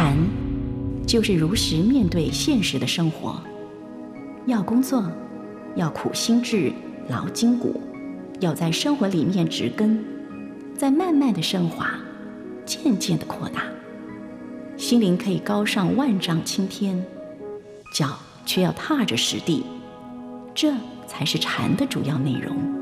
禅就是如实面对现实的生活，要工作，要苦心志，劳筋骨，要在生活里面植根，再慢慢的升华，渐渐的扩大，心灵可以高上万丈青天，脚却要踏着实地，这才是禅的主要内容。